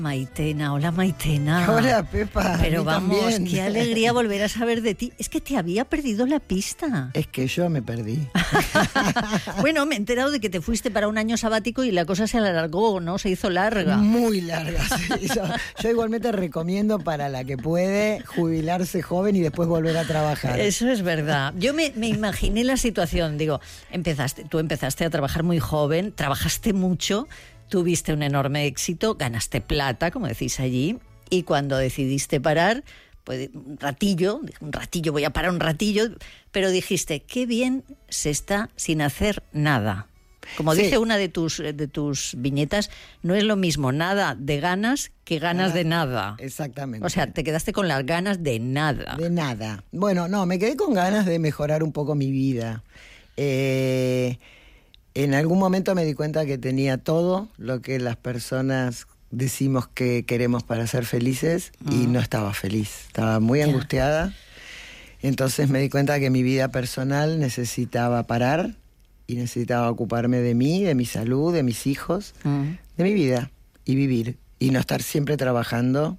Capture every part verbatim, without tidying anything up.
Maitena, hola Maitena. Hola Pepa. Pero vamos, también. qué alegría volver a saber de ti. Es que te había perdido la pista. Es que yo me perdí. Bueno, me he enterado de que te fuiste para un año sabático y la cosa se alargó, ¿no? Se hizo larga. Muy larga se hizo. Yo igualmente recomiendo para la que puede jubilarse joven y después volver a trabajar. Eso es verdad. Yo me, me imaginé la situación. Digo, empezaste, tú empezaste a trabajar muy joven, trabajaste mucho, tuviste un enorme éxito, ganaste plata, como decís allí, y cuando decidiste parar, pues un ratillo, un ratillo, voy a parar un ratillo, pero dijiste, qué bien se está sin hacer nada. Como sí. Dice una de tus, de tus viñetas, no es lo mismo nada de ganas que ganas nada, de nada. Exactamente. O sea, te quedaste con las ganas de nada. De nada. Bueno, no, me quedé con ganas de mejorar un poco mi vida. Eh... En algún momento me di cuenta que tenía todo lo que las personas decimos que queremos para ser felices uh-huh. y no estaba feliz. Estaba muy yeah. angustiada. Entonces me di cuenta que mi vida personal necesitaba parar y necesitaba ocuparme de mí, de mi salud, de mis hijos, uh-huh. de mi vida y vivir. Y no estar siempre trabajando.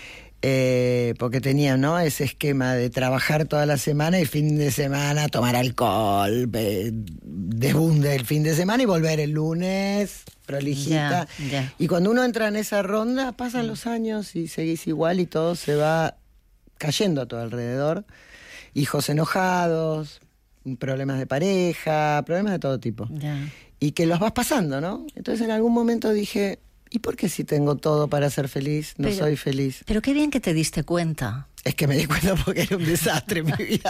Eh, porque tenía, ¿no?, ese esquema de trabajar toda la semana y fin de semana tomar alcohol, eh, desbunde el fin de semana y volver el lunes prolijita. Yeah, yeah. Y cuando uno entra en esa ronda, pasan mm. los años y seguís igual y todo se va cayendo a tu alrededor. Hijos enojados, problemas de pareja, problemas de todo tipo. Yeah. Y que los vas pasando, ¿no? Entonces en algún momento dije... ¿Y por qué si tengo todo para ser feliz, no pero, soy feliz? Pero qué bien que te diste cuenta. Es que me di cuenta porque era un desastre mi vida.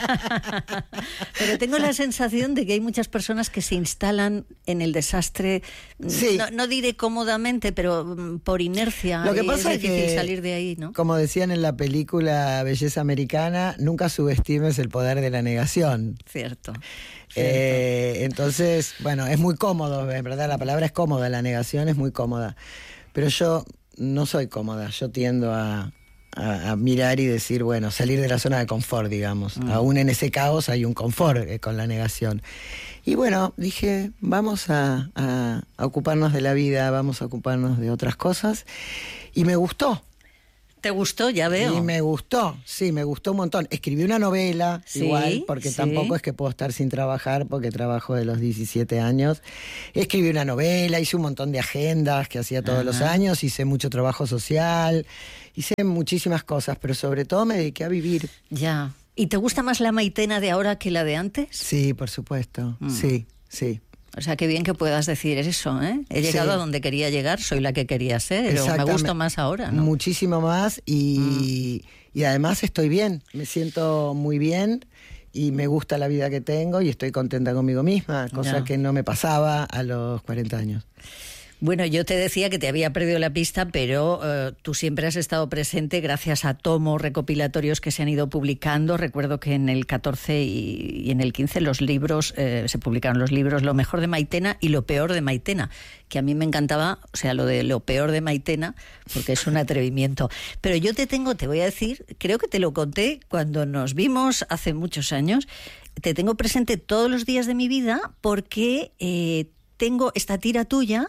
Pero tengo la sensación de que hay muchas personas que se instalan en el desastre, sí. no, no diré cómodamente, pero por inercia. Lo que pasa es difícil es que, salir de ahí, ¿no? Como decían en la película Belleza Americana, nunca subestimes el poder de la negación. Cierto. Eh, entonces, bueno, es muy cómodo, en verdad la palabra es cómoda, la negación es muy cómoda, pero yo no soy cómoda, yo tiendo a, a, a mirar y decir, bueno, salir de la zona de confort, digamos, mm. aún en ese caos hay un confort eh, con la negación. Y bueno, dije, vamos a, a, a ocuparnos de la vida, vamos a ocuparnos de otras cosas, y me gustó. ¿Te gustó? Ya veo. Y me gustó, sí, me gustó un montón. Escribí una novela, sí, igual, porque sí. tampoco es que puedo estar sin trabajar, porque trabajo de los diecisiete años. Escribí una novela, hice un montón de agendas que hacía todos Ajá. los años, hice mucho trabajo social, hice muchísimas cosas, pero sobre todo me dediqué a vivir. Ya. ¿Y te gusta más la Maitena de ahora que la de antes? Sí, por supuesto, mm. sí, sí. O sea, qué bien que puedas decir eso, ¿eh? He llegado sí. a donde quería llegar, soy la que quería ser, pero me gusta más ahora, ¿no? Muchísimo más y, mm. y además estoy bien, me siento muy bien y me gusta la vida que tengo y estoy contenta conmigo misma, cosa no. que no me pasaba a los cuarenta años. Bueno, yo te decía que te había perdido la pista, pero uh, tú siempre has estado presente gracias a tomos recopilatorios que se han ido publicando. Recuerdo que en el catorce y, y en el quince los libros, eh, se publicaron los libros Lo mejor de Maitena y Lo peor de Maitena, que a mí me encantaba, o sea, lo de Lo peor de Maitena, porque es un atrevimiento. Pero yo te tengo, te voy a decir, creo que te lo conté cuando nos vimos hace muchos años, te tengo presente todos los días de mi vida porque eh, tengo esta tira tuya,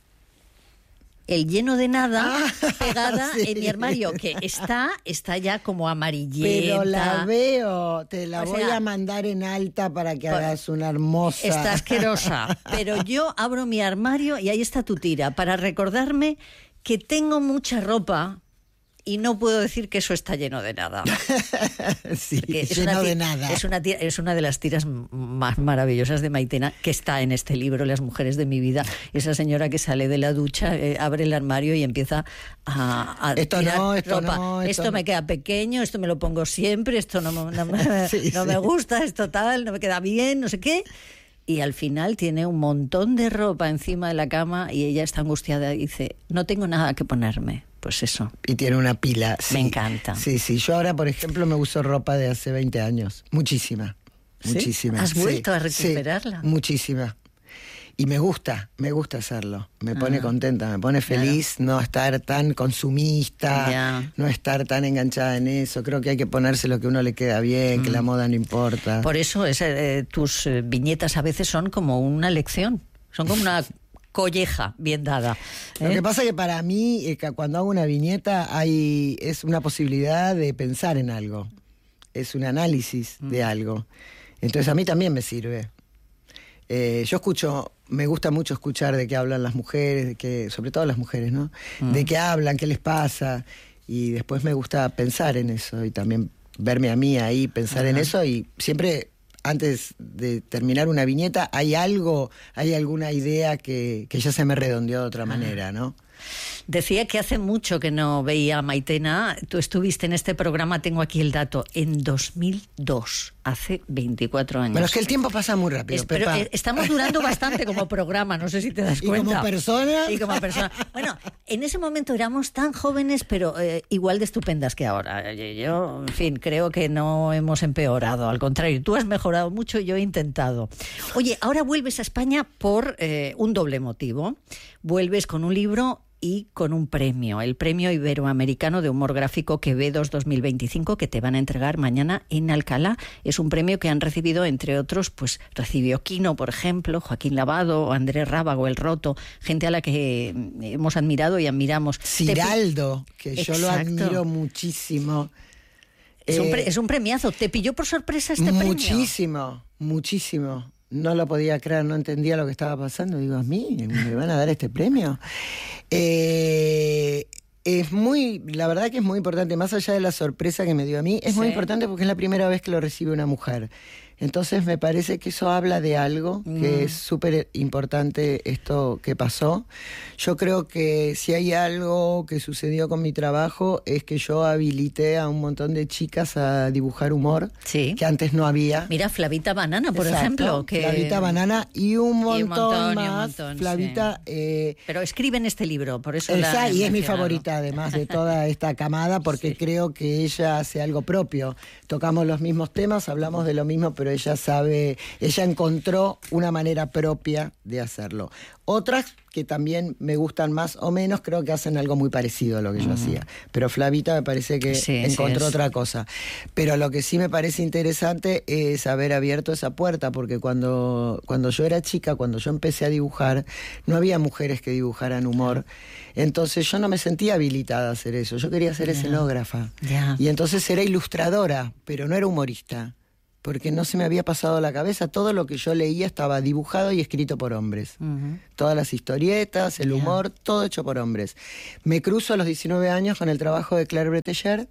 El lleno de nada, ah, pegada sí. en mi armario, que está, está ya como amarillenta. Pero la veo, te la o voy sea, a mandar en alta para que pues, hagas una hermosa. Está asquerosa, pero yo abro mi armario y ahí está tu tira, para recordarme que tengo mucha ropa y no puedo decir que eso está lleno de nada. Sí, es lleno una, de nada. Es una, tira, es una de las tiras más maravillosas de Maitena, que está en este libro, Las mujeres de mi vida. Esa señora que sale de la ducha, eh, abre el armario y empieza a, a esto tirar no, esto ropa. No, esto esto me no. queda pequeño, esto me lo pongo siempre, esto no, no, me, sí, no sí. me gusta, esto tal, no me queda bien, no sé qué. Y al final tiene un montón de ropa encima de la cama y ella está angustiada y dice, no tengo nada que ponerme. Pues eso. Y tiene una pila. Sí. Me encanta. Sí, sí. Yo ahora, por ejemplo, me uso ropa de hace veinte años. Muchísima. ¿Sí? Muchísima. ¿Has vuelto sí, a recuperarla? Sí, muchísima. Y me gusta, me gusta hacerlo. Me pone ah, contenta, me pone feliz claro. no estar tan consumista, yeah. no estar tan enganchada en eso. Creo que hay que ponerse lo que a uno le queda bien, mm. que la moda no importa. Por eso es, eh, tus eh, viñetas a veces son como una lección. Son como una colleja bien dada. ¿eh? Lo que pasa es que para mí, eh, cuando hago una viñeta, hay es una posibilidad de pensar en algo. Es un análisis mm. de algo. Entonces a mí también me sirve. Eh, yo escucho, me gusta mucho escuchar de qué hablan las mujeres, de qué, sobre todo las mujeres, ¿no? Mm. De qué hablan, qué les pasa. Y después me gusta pensar en eso y también verme a mí ahí, pensar Ajá. en eso y siempre... Antes de terminar una viñeta, hay algo, hay alguna idea que, que ya se me redondeó de otra manera, ¿no? Decía que hace mucho que no veía a Maitena. Tú estuviste en este programa, tengo aquí el dato, en dos mil dos, hace veinticuatro años. Bueno, es que el tiempo pasa muy rápido, es, pero, Pepa. Eh, estamos durando bastante como programa, no sé si te das cuenta. ¿Y como persona? Y como persona. Bueno, en ese momento éramos tan jóvenes, pero eh, igual de estupendas que ahora. Yo, en fin, creo que no hemos empeorado, al contrario, tú has mejorado mucho y yo he intentado. Oye, ahora vuelves a España por eh, un doble motivo. Vuelves con un libro y con un premio, el Premio Iberoamericano de Humor Gráfico Quevedos dos mil veinticinco, que te van a entregar mañana en Alcalá. Es un premio que han recibido, entre otros, pues recibió Quino, por ejemplo, Joaquín Lavado, Andrés Rábago, El Roto, gente a la que hemos admirado y admiramos. Ciraldo, que yo Exacto. lo admiro muchísimo. Es, eh, un pre- es un premiazo. ¿Te pilló por sorpresa este muchísimo, premio? Muchísimo, muchísimo. No lo podía creer, no entendía lo que estaba pasando. Digo, ¿a mí me van a dar este premio? Eh, es muy, la verdad que es muy importante, más allá de la sorpresa que me dio a mí, es sí. muy importante porque es la primera vez que lo recibe una mujer. Entonces me parece que eso habla de algo, mm. que es súper importante esto que pasó. Yo creo que si hay algo que sucedió con mi trabajo es que yo habilité a un montón de chicas a dibujar humor, sí. que antes no había. Mira, Flavita Banana, por Exacto, ejemplo. Que... Flavita Banana y un montón, y un montón más. Y un montón, Flavita... Sí. Eh, Pero escriben este libro, por eso esa, la y es mi favorita, además de toda esta camada, porque sí. creo que ella hace algo propio. Tocamos los mismos temas, hablamos de lo mismo, pero ella sabe, ella encontró una manera propia de hacerlo. Otras que también me gustan más o menos, creo que hacen algo muy parecido a lo que yo mm. hacía. Pero Flavita me parece que sí, encontró sí otra cosa. Pero lo que sí me parece interesante es haber abierto esa puerta, porque cuando, cuando yo era chica, cuando yo empecé a dibujar, no había mujeres que dibujaran humor. Entonces yo no me sentía habilitada a hacer eso. Yo quería ser yeah. escenógrafa. Yeah. Y entonces era ilustradora, pero no era humorista. Porque no se me había pasado la cabeza, todo lo que yo leía estaba dibujado y escrito por hombres. Uh-huh. Todas las historietas, el humor, yeah. todo hecho por hombres. Me cruzo a los diecinueve años con el trabajo de Claire Bretecher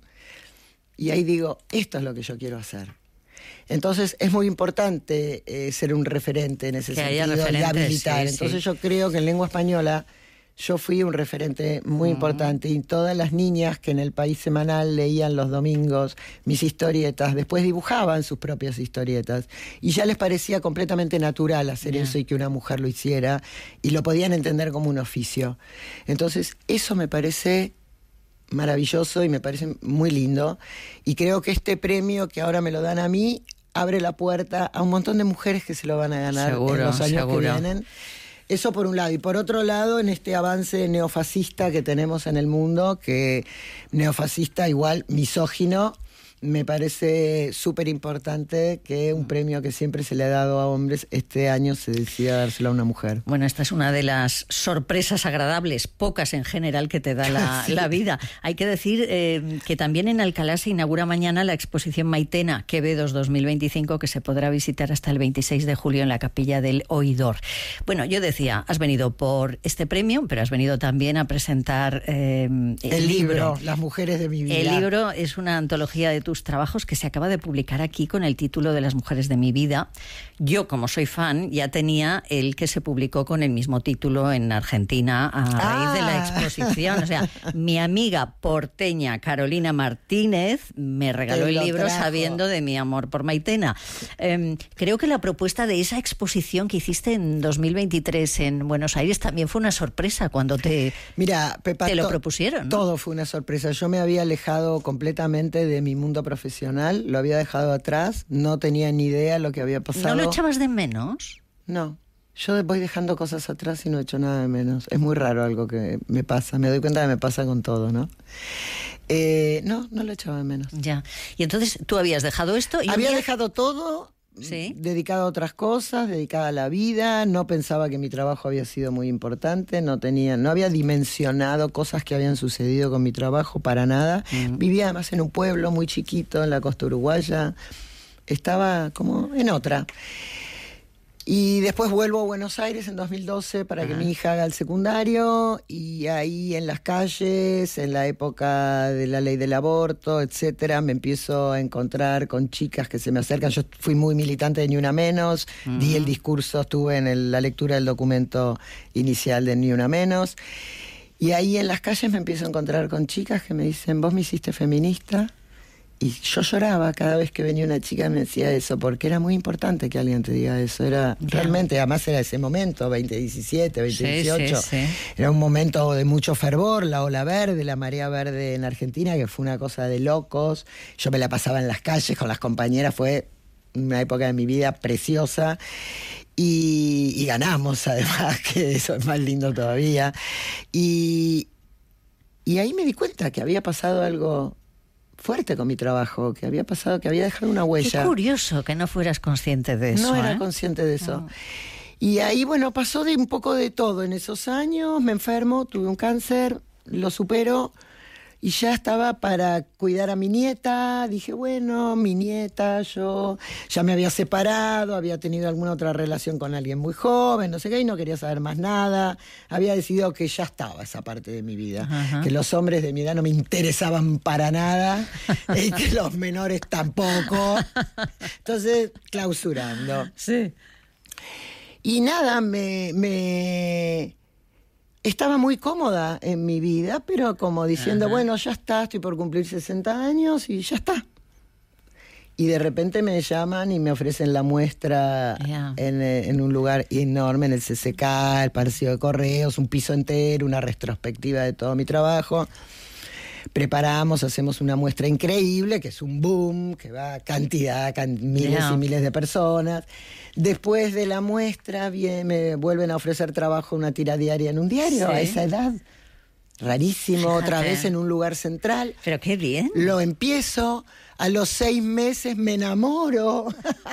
y ahí digo, esto es lo que yo quiero hacer. Entonces es muy importante eh, ser un referente en ese que sentido y habilitar. Sí, Entonces sí. yo creo que en lengua española yo fui un referente muy uh-huh. importante y todas las niñas que en el País Semanal leían los domingos mis historietas, después dibujaban sus propias historietas y ya les parecía completamente natural hacer yeah. eso y que una mujer lo hiciera y lo podían entender como un oficio. Entonces eso me parece maravilloso y me parece muy lindo y creo que este premio que ahora me lo dan a mí abre la puerta a un montón de mujeres que se lo van a ganar seguro, en los años seguro. que vienen. Eso por un lado. Y por otro lado, en este avance neofascista que tenemos en el mundo, que neofascista igual misógino, me parece súper importante que un premio que siempre se le ha dado a hombres, este año se decida dárselo a una mujer. Bueno, esta es una de las sorpresas agradables, pocas en general, que te da la, sí. la vida. Hay que decir eh, que también en Alcalá se inaugura mañana la exposición Maitena Quevedos dos mil veinticinco, que se podrá visitar hasta el veintiséis de julio en la Capilla del Oidor. Bueno, yo decía, has venido por este premio, pero has venido también a presentar eh, el, el libro, libro, Las mujeres de mi vida. El libro es una antología de tus trabajos que se acaba de publicar aquí con el título de Las mujeres de mi vida. Yo, como soy fan, ya tenía el que se publicó con el mismo título en Argentina a raíz ah. de la exposición. O sea, mi amiga porteña Carolina Martínez me regaló el libro trajo. sabiendo de mi amor por Maitena. Eh, creo que la propuesta de esa exposición que hiciste en dos mil veintitrés en Buenos Aires también fue una sorpresa cuando te, Mira, Pepa, te lo to- propusieron, ¿no? Todo fue una sorpresa. Yo me había alejado completamente de mi mundo profesional, lo había dejado atrás, no tenía ni idea lo que había pasado. ¿No lo echabas de menos? No, yo voy dejando cosas atrás y no he hecho nada de menos. Es muy raro algo que me pasa, me doy cuenta que me pasa con todo, ¿no? Eh, no, no lo echaba de menos. Ya, y entonces tú habías dejado esto y había día... dejado todo ¿Sí? dedicada a otras cosas, dedicada a la vida. No pensaba que mi trabajo había sido muy importante, no tenía, no había dimensionado cosas que habían sucedido con mi trabajo para nada. Mm. Vivía además en un pueblo muy chiquito, en la costa uruguaya. Estaba como en otra. Y después vuelvo a Buenos Aires en dos mil doce para Ajá. que mi hija haga el secundario, y ahí en las calles, en la época de la ley del aborto, etcétera, me empiezo a encontrar con chicas que se me acercan. Yo fui muy militante de Ni Una Menos, uh-huh. di el discurso, estuve en el, la lectura del documento inicial de Ni Una Menos, y ahí en las calles me empiezo a encontrar con chicas que me dicen, vos me hiciste feminista. Y yo lloraba cada vez que venía una chica y me decía eso, porque era muy importante que alguien te diga eso. Era yeah. realmente, además era ese momento, veinte diecisiete, veinte dieciocho. Sí, sí, sí. Era un momento de mucho fervor, la ola verde, la marea verde en Argentina, que fue una cosa de locos. Yo me la pasaba en las calles con las compañeras, fue una época de mi vida preciosa. Y, y ganamos, además, que eso es más lindo todavía. Y, y ahí me di cuenta que había pasado algo fuerte con mi trabajo, que había pasado, que había dejado una huella. Qué curioso que no fueras consciente de eso. No era ¿eh? consciente de eso. No. Y ahí, bueno, pasó de un poco de todo en esos años. Me enfermo, tuve un cáncer, lo supero, y ya estaba para cuidar a mi nieta. Dije, bueno, mi nieta, yo ya me había separado, había tenido alguna otra relación con alguien muy joven, no sé qué, y no quería saber más nada. Había decidido que ya estaba esa parte de mi vida, Ajá. que los hombres de mi edad no me interesaban para nada, y que los menores tampoco. Entonces, clausurando. Sí. Y nada, me... me estaba muy cómoda en mi vida, pero como diciendo, Ajá. bueno, ya está, estoy por cumplir sesenta años y ya está. Y de repente me llaman y me ofrecen la muestra yeah. en, en un lugar enorme, en el C C K, el Palacio de Correos, un piso entero, una retrospectiva de todo mi trabajo. Preparamos, hacemos una muestra increíble, que es un boom, que va a cantidad, can, miles yeah. y miles de personas. Después de la muestra bien, me vuelven a ofrecer trabajo, una tira diaria en un diario, sí. a esa edad. Rarísimo, Fíjate. Otra vez en un lugar central. Pero qué bien. Lo empiezo, a los seis meses me enamoro.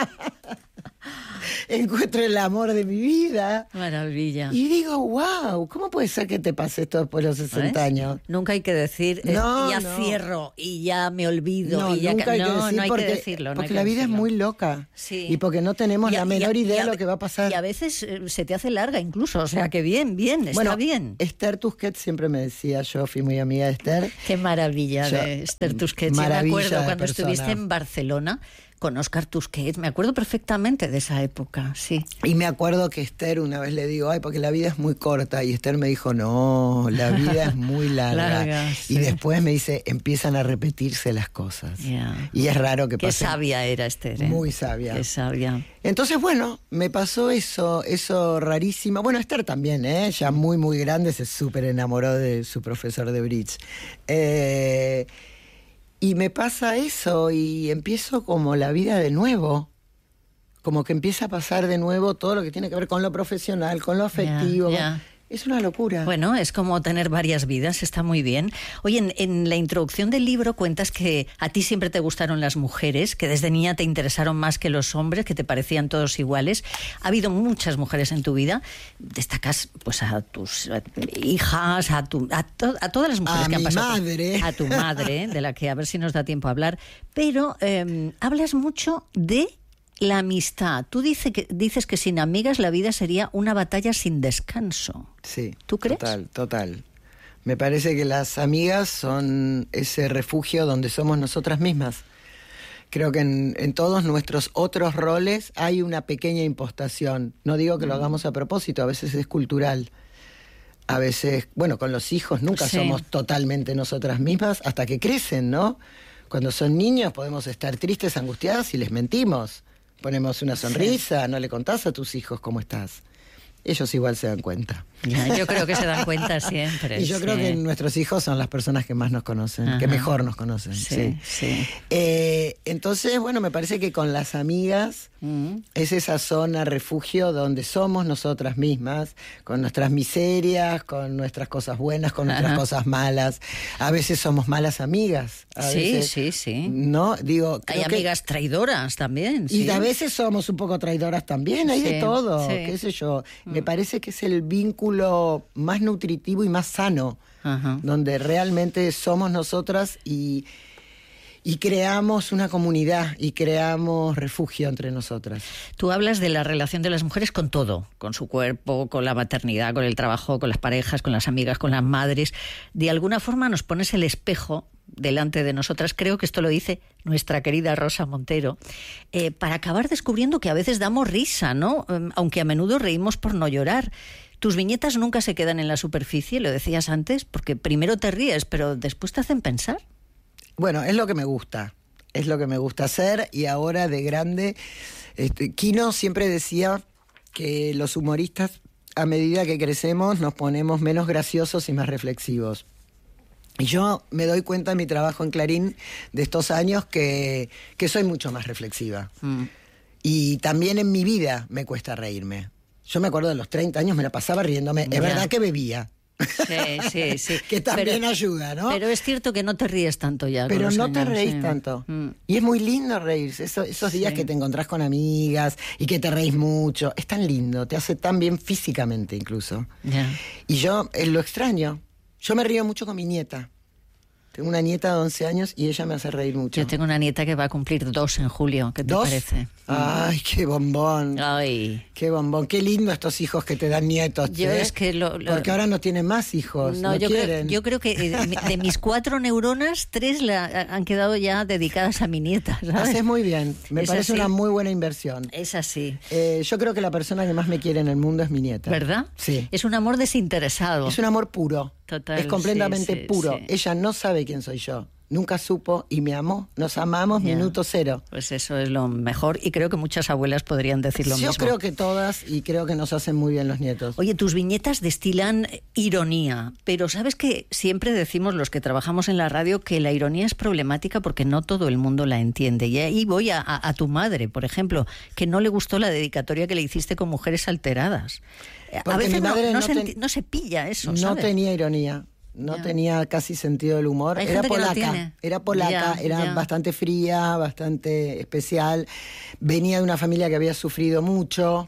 Encuentro el amor de mi vida. Maravilla. Y digo, wow, ¿cómo puede ser que te pase esto después de los sesenta ¿Ves? Años? Nunca hay que decir, no, eh, ya no. cierro y ya me olvido. No, y ya nunca hay no, que decir no hay porque, que decirlo. No porque hay la que vida decirlo. es muy loca. Sí. Y porque no tenemos y a, la menor y a, idea a, de lo que va a pasar. Y a veces eh, se te hace larga incluso, o sea que bien, bien, bueno, está bien. Esther Tusquets siempre me decía, yo fui muy amiga de Esther. Qué maravilla yo, de Esther Tusquets. Yo me acuerdo cuando persona. Estuviste en Barcelona con Óscar Tusquets, me acuerdo perfectamente de esa época, sí. Y me acuerdo que Esther, una vez le digo, ay, porque la vida es muy corta, y Esther me dijo, no, la vida es muy larga. larga sí. Y después me dice, empiezan a repetirse las cosas. Yeah. Y es raro que pase. Qué sabia era Esther, ¿eh? Muy sabia. Qué sabia. Entonces, bueno, me pasó eso, eso rarísimo. Bueno, Esther también, ¿eh? Ya muy, muy grande, se súper enamoró de su profesor de bridge. Eh... Y me pasa eso y empiezo como la vida de nuevo. Como que empieza a pasar de nuevo todo lo que tiene que ver con lo profesional, con lo afectivo. Yeah, yeah. Es una locura. Bueno, es como tener varias vidas, está muy bien. Oye, en, en la introducción del libro cuentas que a ti siempre te gustaron las mujeres, que desde niña te interesaron más que los hombres, que te parecían todos iguales. Ha habido muchas mujeres en tu vida. Destacas pues a tus a hijas, a, tu, a, to, a todas las mujeres a que han pasado. A mi madre. A tu madre, de la que a ver si nos da tiempo a hablar. Pero eh, hablas mucho de la amistad. Tú dice que, dices que sin amigas la vida sería una batalla sin descanso. Sí. ¿Tú crees? Total, total. Me parece que las amigas son ese refugio donde somos nosotras mismas. Creo que en, en todos nuestros otros roles hay una pequeña impostación. No digo que lo hagamos a propósito, a veces es cultural. A veces, bueno, con los hijos nunca sí. somos totalmente nosotras mismas hasta que crecen, ¿no? Cuando son niños podemos estar tristes, angustiadas y les mentimos. Ponemos una sonrisa, sí. no le contás a tus hijos cómo estás. ellos igual se dan cuenta. Ya, yo creo que se dan cuenta siempre. Y yo sí. creo que nuestros hijos son las personas que más nos conocen, Ajá. que mejor nos conocen. Sí, sí. sí. Eh, entonces, bueno, me parece que con las amigas mm. es esa zona refugio donde somos nosotras mismas, con nuestras miserias, con nuestras cosas buenas, con nuestras Ajá. cosas malas. A veces somos malas amigas. A sí, veces, sí, sí. No, digo, hay amigas que... traidoras también. Y sí. a veces somos un poco traidoras también, hay sí, de todo, sí. qué sé yo. Mm. Me parece que es el vínculo más nutritivo y más sano, Ajá. donde realmente somos nosotras y, y creamos una comunidad y creamos refugio entre nosotras. Tú hablas de la relación de las mujeres con todo, con su cuerpo, con la maternidad, con el trabajo, con las parejas, con las amigas, con las madres. De alguna forma nos pones el espejo delante de nosotras, creo que esto lo dice nuestra querida Rosa Montero, eh, para acabar descubriendo que a veces damos risa, ¿no? Um, aunque a menudo reímos por no llorar. Tus viñetas nunca se quedan en la superficie, lo decías antes, porque primero te ríes, pero después te hacen pensar. Bueno, es lo que me gusta, es lo que me gusta hacer, y ahora de grande, este, Quino siempre decía que los humoristas, a medida que crecemos, nos ponemos menos graciosos y más reflexivos. Y yo me doy cuenta en mi trabajo en Clarín de estos años que, que soy mucho más reflexiva. Mm. Y también en mi vida me cuesta reírme. Yo me acuerdo de los treinta años, me la pasaba riéndome. Ya. Es verdad que bebía. Sí, sí, sí. Que también pero, ayuda, ¿no? Pero es cierto que no te ríes tanto ya. Pero no años, te reís sí. tanto. Mm. Y es muy lindo reírse. Eso, esos días sí. que te encontrás con amigas y que te reís mucho. Es tan lindo, te hace tan bien físicamente incluso. Yeah. Y yo eh, lo extraño. Yo me río mucho con mi nieta. Tengo una nieta de once años y ella me hace reír mucho. Yo tengo una nieta que va a cumplir dos en julio. ¿Qué te ¿Dos? parece? Ay, qué bombón. Ay. Qué bombón. Qué lindo estos hijos que te dan nietos. Yo ¿eh? es que lo, lo... Porque ahora no tienen más hijos. No, no yo, quieren. Creo, yo creo que de, de mis cuatro neuronas, tres la, han quedado ya dedicadas a mi nieta, ¿sabes? Haces muy bien. Me es parece así. Una muy buena inversión. Es así. Eh, yo creo que la persona que más me quiere en el mundo es mi nieta. ¿Verdad? Sí. Es un amor desinteresado. Es un amor puro. Total. Es completamente sí, sí, puro. Sí. Ella no sabe quién soy yo. Nunca supo y me amó. Nos amamos yeah. minuto cero. Pues eso es lo mejor y creo que muchas abuelas podrían decir lo Yo mismo. Yo creo que todas, y creo que nos hacen muy bien los nietos. Oye, tus viñetas destilan ironía, pero ¿sabes que siempre decimos los que trabajamos en la radio que la ironía es problemática porque no todo el mundo la entiende? Y ahí voy a, a, a tu madre, por ejemplo, que no le gustó la dedicatoria que le hiciste con Mujeres Alteradas. Porque a veces mi madre no, no, no, se, ten... no se pilla eso, No ¿sabes? tenía ironía. No ya. tenía casi sentido del humor. Hay era polaca, no era polaca, ya, era ya. bastante fría, bastante especial. Venía de una familia que había sufrido mucho.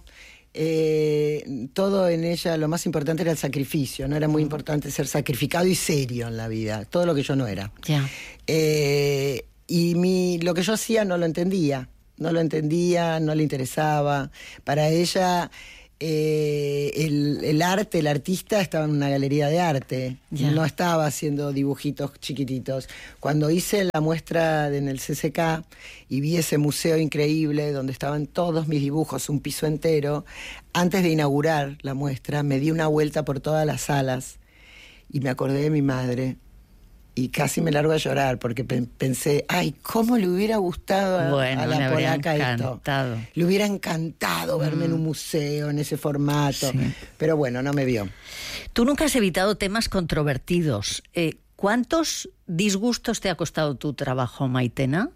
Eh, todo en ella, lo más importante era el sacrificio. No era muy importante ser sacrificado y serio en la vida. Todo lo que yo no era. Ya. Eh, y mi, lo que yo hacía no lo entendía. No lo entendía, no le interesaba. Para ella... Eh, el, el arte, el artista estaba en una galería de arte, yeah. no estaba haciendo dibujitos chiquititos. Cuando hice la muestra en el C C K y vi ese museo increíble donde estaban todos mis dibujos, un piso entero, antes de inaugurar la muestra me di una vuelta por todas las salas y me acordé de mi madre. Y casi me largo a llorar porque pe- pensé, ay, ¿cómo le hubiera gustado a, bueno, a la polaca esto? Le hubiera encantado verme mm. en un museo, en ese formato. Sí. Pero bueno, no me vio. Tú nunca has evitado temas controvertidos. Eh, ¿Cuántos disgustos te ha costado tu trabajo, Maitena?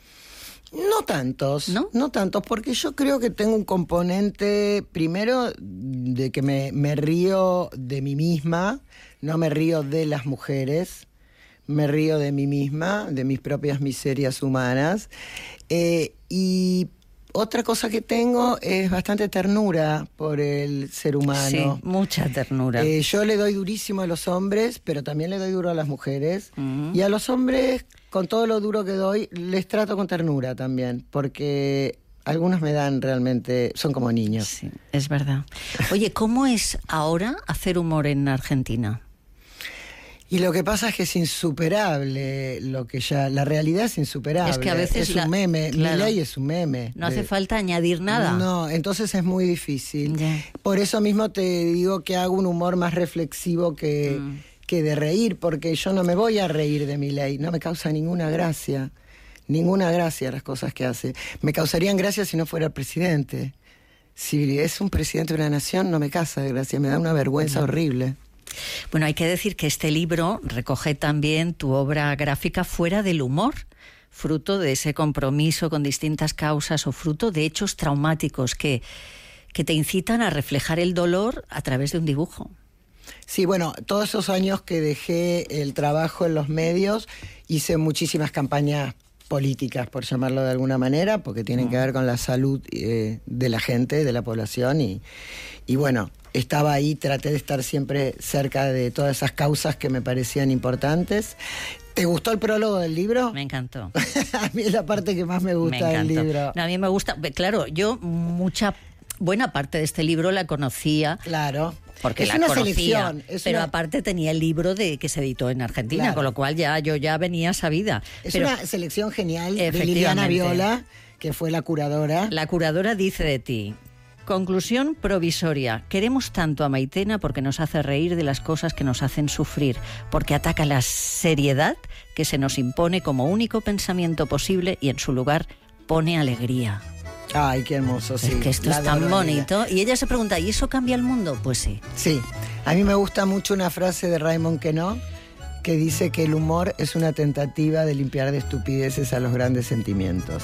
No tantos, ¿No? no tantos, porque yo creo que tengo un componente, primero, de que me, me río de mí misma, no me río de las mujeres. Me río de mí misma, de mis propias miserias humanas. Eh, y otra cosa que tengo es bastante ternura por el ser humano. Sí, mucha ternura. Eh, yo le doy durísimo a los hombres, pero también le doy duro a las mujeres. Uh-huh. Y a los hombres, con todo lo duro que doy, les trato con ternura también, porque... algunos me dan realmente, son como niños. Sí, es verdad. Oye, ¿cómo es ahora hacer humor en Argentina? Y lo que pasa es que es insuperable, lo que ya, la realidad es insuperable. Es que a veces es la, un meme, claro, mi ley es un meme. No hace de, falta añadir nada. No, entonces es muy difícil. Yeah. Por eso mismo te digo que hago un humor más reflexivo que, mm. que de reír, porque yo no me voy a reír de mi ley, no me causa ninguna gracia, ninguna gracia las cosas que hace. Me causarían gracia si no fuera el presidente. si es un presidente de una nación, no me casa, gracias, me da una vergüenza horrible. Bueno, hay que decir que este libro recoge también tu obra gráfica fuera del humor, fruto de ese compromiso con distintas causas o fruto de hechos traumáticos que, que te incitan a reflejar el dolor a través de un dibujo. Sí, bueno, todos esos años que dejé el trabajo en los medios, hice muchísimas campañas políticas, por llamarlo de alguna manera, porque tienen que ver con la salud eh, de la gente, de la población, y, y bueno, estaba ahí, traté de estar siempre cerca de todas esas causas que me parecían importantes. ¿Te gustó el prólogo del libro? Me encantó. A mí es la parte que más me gusta del libro. No, a mí me gusta, claro, yo mucha, buena parte de este libro la conocía. Claro. Porque es la una conocía, selección, es pero una... aparte tenía el libro de que se editó en Argentina, claro. Con lo cual ya yo ya venía sabida. Es pero, una selección genial de Liliana Viola, que fue la curadora. La curadora dice de ti: conclusión provisoria. Queremos tanto a Maitena porque nos hace reír de las cosas que nos hacen sufrir, porque ataca la seriedad que se nos impone como único pensamiento posible y en su lugar pone alegría. Ay, qué hermoso, sí. Es que esto es tan bonito. Y ella se pregunta, ¿y eso cambia el mundo? Pues sí. Sí. A mí me gusta mucho una frase de Raymond Queneau que dice que el humor es una tentativa de limpiar de estupideces a los grandes sentimientos.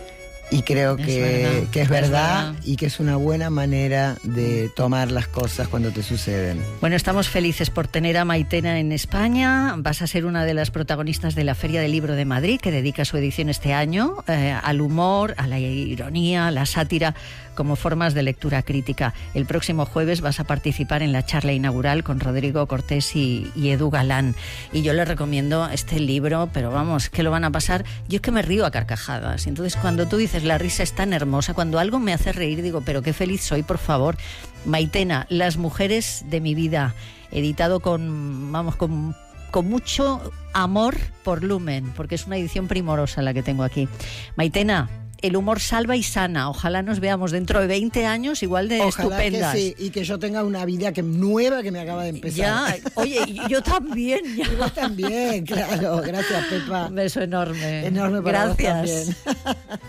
Y creo es que, verdad, que es, verdad, es verdad y que es una buena manera de tomar las cosas cuando te suceden. Bueno, estamos felices por tener a Maitena en España. Vas a ser una de las protagonistas de la Feria del Libro de Madrid, que dedica su edición este año eh, al humor, a la ironía, a la sátira, como formas de lectura crítica. El próximo jueves vas a participar en la charla inaugural con Rodrigo Cortés y, y Edu Galán. Y yo les recomiendo este libro, pero vamos, que lo van a pasar. Yo es que me río a carcajadas. Entonces, cuando tú dices la risa es tan hermosa, cuando algo me hace reír, digo, pero qué feliz soy, por favor. Maitena, Las mujeres de mi vida, editado con, vamos, con, con mucho amor por Lumen, porque es una edición primorosa la que tengo aquí. Maitena, el humor salva y sana. Ojalá nos veamos dentro de veinte años igual de Ojalá estupendas. Que sí, y que yo tenga una vida que, nueva que me acaba de empezar. Ya, oye, yo también. Ya. Y vos también, claro. Gracias, Pepa. Un beso enorme. Enorme para Gracias. vos también.